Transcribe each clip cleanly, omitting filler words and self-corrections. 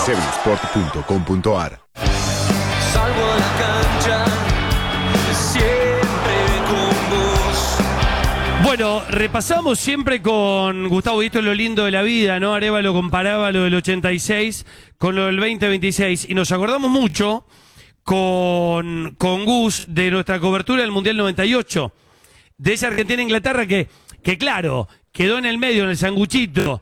7sport.com.ar. Salgo a la cancha, siempre con vos. Bueno, repasamos siempre con Gustavo, y esto es lo lindo de la vida, ¿no? Arévalo comparaba lo del 86 con lo del 2026, y nos acordamos mucho con Gus de nuestra cobertura del Mundial 98, de esa Argentina-Inglaterra que claro, quedó en el medio, en el sanguchito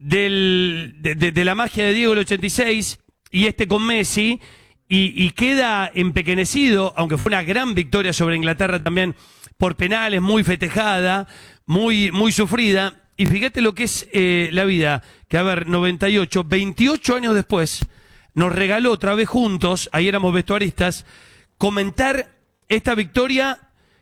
de la magia de Diego el 86 y con Messi, y queda empequeñecido, aunque fue una gran victoria sobre Inglaterra también por penales, muy festejada, muy sufrida. Y fíjate lo que es la vida, que a ver, 98, 28 años después, nos regaló otra vez juntos, ahí éramos vestuaristas, comentar esta victoria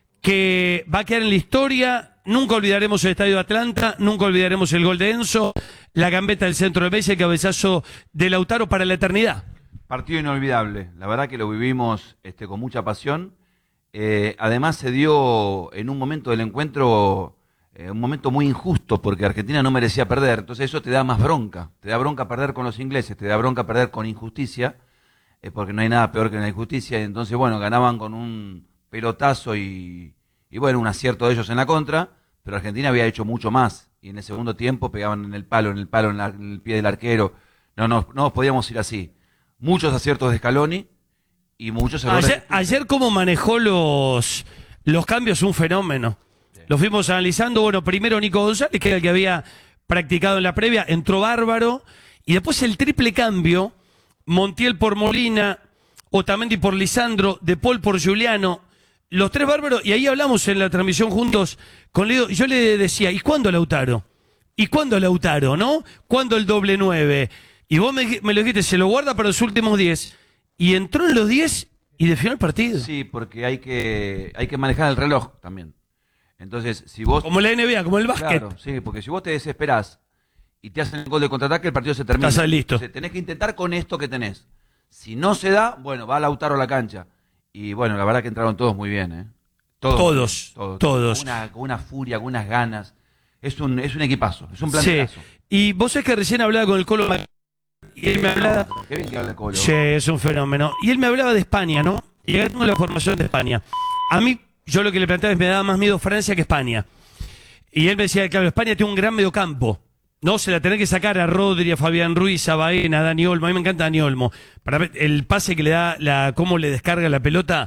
que va a quedar en la historia. Nunca olvidaremos el Estadio de Atlanta, nunca olvidaremos el gol de Enzo, la gambeta del centro de Messi, el cabezazo de Lautaro para la eternidad. Partido inolvidable, la verdad que lo vivimos con mucha pasión. Además se dio en un momento del encuentro, un momento muy injusto, porque Argentina no merecía perder, entonces eso te da más bronca, te da bronca perder con los ingleses, te da bronca perder con injusticia, porque no hay nada peor que la injusticia, y entonces bueno, ganaban con un pelotazo y bueno, un acierto de ellos en la contra, pero Argentina había hecho mucho más, y en el segundo tiempo pegaban en el palo, en el pie del arquero, no nos podíamos ir así. Muchos aciertos de Scaloni y muchos errores. Ayer cómo manejó los cambios, un fenómeno. Sí. Lo fuimos analizando. Bueno, primero Nico González, que era el que había practicado en la previa, entró bárbaro, y después el triple cambio, Montiel por Molina, Otamendi por Lisandro, De Paul por Giuliano, los tres bárbaros, y ahí hablamos en la transmisión juntos con Leo, y yo le decía, ¿y cuándo Lautaro? ¿Y cuándo Lautaro, no? ¿Cuándo el doble 9? Y vos me lo dijiste, se lo guarda para los últimos 10. Y entró en los 10 y definió el partido. Sí, porque hay que manejar el reloj también. Entonces, si vos... Como la NBA, como el básquet. Claro, sí, porque si vos te desesperás y te hacen el gol de contraataque, el partido se termina. Estás listo. Entonces, tenés que intentar con esto que tenés. Si no se da, bueno, va Lautaro a la cancha. Y bueno, la verdad que entraron todos muy bien, ¿eh? Todos. Con una furia, con unas ganas. Es un equipazo, es un plantelazo. Sí. Y vos sabés que recién hablaba con el Colo, y él me hablaba... Qué bien que habla el Colo. Sí, es un fenómeno. Y él me hablaba de España, ¿no? Y acá tengo la formación de España. A mí, yo lo que le planteaba es me daba más miedo Francia que España. Y él me decía, claro, España tiene un gran mediocampo. No, se la tenés que sacar a Rodri, a Fabián Ruiz, a Baena, a Dani Olmo. A mí me encanta Dani Olmo. Para ver el pase que le da, cómo le descarga la pelota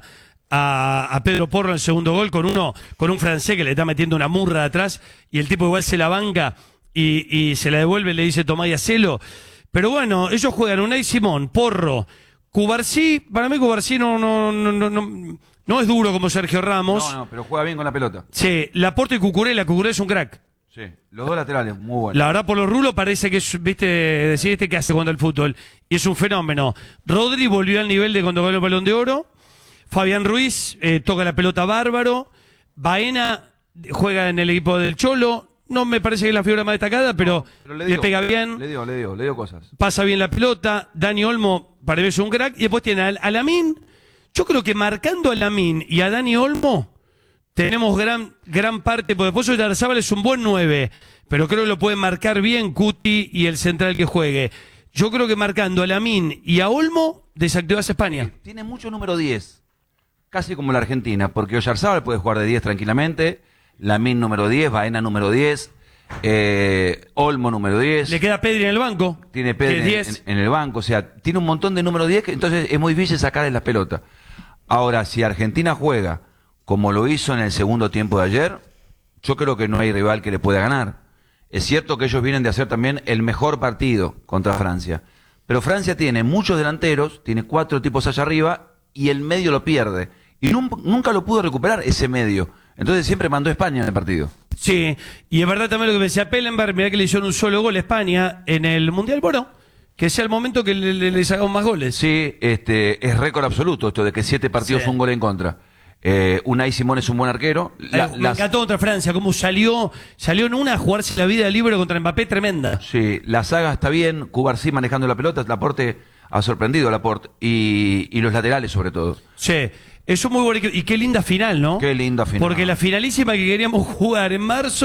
a Pedro Porro en el segundo gol con un francés que le está metiendo una murra de atrás, y el tipo igual se la banca y se la devuelve, le dice tomá y hacelo. Pero bueno, ellos juegan Unai Simón, Porro, Cubarsí. Para mí Cubarsí no es duro como Sergio Ramos. No, pero juega bien con la pelota. Sí, Laporte y Cucurella es un crack. Sí, los dos laterales, muy buenos. La verdad, por los rulos parece que es, viste, decir que hace cuando el fútbol. Y es un fenómeno. Rodri volvió al nivel de cuando ganó el Balón de Oro. Fabián Ruiz toca la pelota bárbaro. Baena juega en el equipo del Cholo. No me parece que es la figura más destacada, pero le pega bien. Le dio cosas. Pasa bien la pelota. Dani Olmo parece un crack. Y después tiene a Lamine. Yo creo que marcando a Lamine y a Dani Olmo tenemos gran parte, porque después Oyarzábal es un buen 9, pero creo que lo puede marcar bien Cuti y el central que juegue. Yo creo que marcando a Lamine y a Olmo desactivas a España. Tiene mucho número 10, casi como la Argentina, porque Oyarzábal puede jugar de 10 tranquilamente, Lamine número 10, Baena número 10, Olmo número 10. Le queda Pedri en el banco. Tiene Pedri en el banco, o sea, tiene un montón de número 10, entonces es muy difícil sacarle la pelota. Ahora, si Argentina juega como lo hizo en el segundo tiempo de ayer, yo creo que no hay rival que le pueda ganar. Es cierto que ellos vienen de hacer también el mejor partido contra Francia, pero Francia tiene muchos delanteros, tiene 4 tipos allá arriba, y el medio lo pierde. Y nunca lo pudo recuperar ese medio. Entonces siempre mandó a España en el partido. Sí, y es verdad también lo que me decía Pellenberg, mirá que le hicieron un solo gol a España en el Mundial. Bueno, que sea el momento que les hagamos más goles. Sí, es récord absoluto esto de que 7 partidos un gol en contra. Unai Simón es un buen arquero. Me encantó contra Francia, cómo salió en una a jugarse la vida libre contra Mbappé, tremenda. Sí, la saga está bien, Cubarsí manejando la pelota, Laporte ha sorprendido a Laporte, y los laterales sobre todo. Sí, eso es muy bueno, y qué linda final, ¿no? Qué linda final. Porque la finalísima que queríamos jugar en marzo